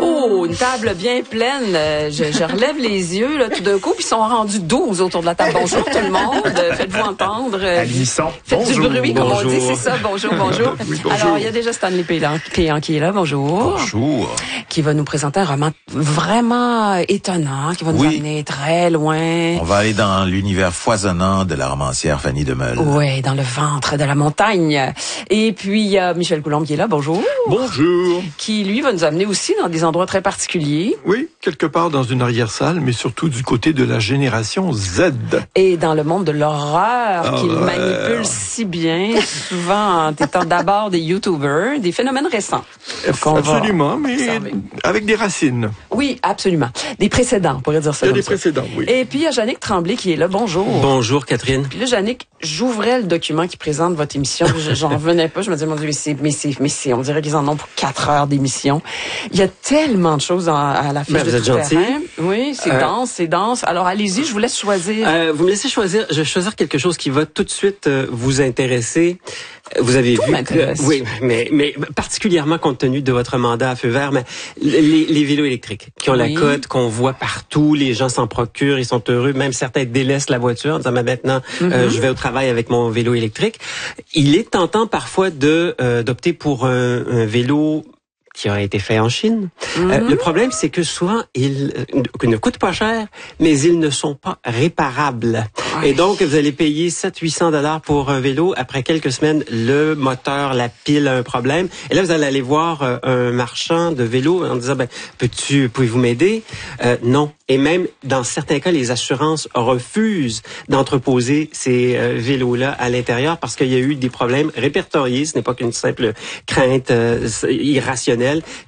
Oh, une table bien pleine. Je relève les yeux là, tout d'un coup, puis ils sont rendus 12 autour de la table. Bonjour tout le monde. Faites-vous entendre. Faites du bruit, comme on dit, c'est ça. Bonjour. Oui, bonjour. Alors, il y a déjà Stanley Péan qui est là. Bonjour. Bonjour. Qui va nous présenter un roman vraiment étonnant, qui va nous amener très loin. On va aller dans l'univers foisonnant de la romancière Fanny Demeule. Oui, dans le ventre de la montagne. Et puis, il y a Michel Coulombe qui est là. Bonjour. Bonjour. Qui, lui, va nous amener aussi dans des endroits très particuliers. Oui, quelque part dans une arrière-salle, mais surtout du côté de la génération Z. Et dans le monde de l'horreur, qu'il manipule si bien, souvent en étant d'abord des YouTubers, des phénomènes récents. Absolument, mais avec des racines. Oui, absolument. Des précédents, on pourrait dire ça. Il y a des précédents, oui. Et puis, il y a Jannick Tremblay qui est là. Bonjour. Bonjour, Catherine. Puis là, Jannick, j'ouvrais le document qui présente votre émission. J'en revenais pas. Je me disais, mon Dieu, mais c'est, on dirait qu'ils en ont pour 4 heures d'émission. Il y a tellement de choses à la fiche de vous êtes gentil. Oui, c'est dense. Alors, allez-y, je vous laisse choisir. Vous me laissez choisir. Je vais choisir quelque chose qui va tout de suite vous intéresser. Vous avez Tout vu m'intéresse. oui, mais particulièrement compte tenu de votre mandat à feu vert, mais les vélos électriques qui ont la cote, qu'on voit partout, les gens s'en procurent, ils sont heureux, même certains délaissent la voiture en disant mais maintenant je vais au travail avec mon vélo électrique. Il est tentant parfois d'opter pour un vélo qui aurait été fait en Chine. Le problème, c'est que souvent, ils ne coûtent pas cher, mais ils ne sont pas réparables. Ouais. Et donc, vous allez payer 700-800 $ pour un vélo. Après quelques semaines, le moteur, la pile a un problème. Et là, vous allez aller voir un marchand de vélos en disant, pouvez-vous m'aider? Non. Et même, dans certains cas, les assurances refusent d'entreposer ces vélos-là à l'intérieur parce qu'il y a eu des problèmes répertoriés. Ce n'est pas qu'une simple crainte irrationnelle.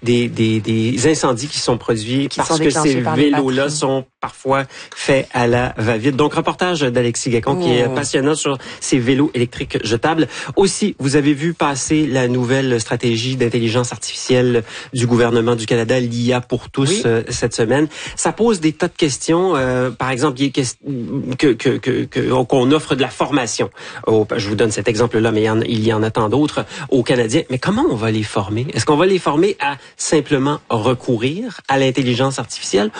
Des incendies qui sont produits parce que ces vélos-là sont parfois faits à la va-vite. Donc, reportage d'Alexis Gacon qui est passionnant sur ces vélos électriques jetables. Aussi, vous avez vu passer la nouvelle stratégie d'intelligence artificielle du gouvernement du Canada, l'IA pour tous, cette semaine. Ça pose des tas de questions. Par exemple, qu'on offre de la formation. Je vous donne cet exemple-là, mais il y en a tant d'autres aux Canadiens. Mais comment on va les former? Est-ce qu'on va les former à simplement recourir à l'intelligence artificielle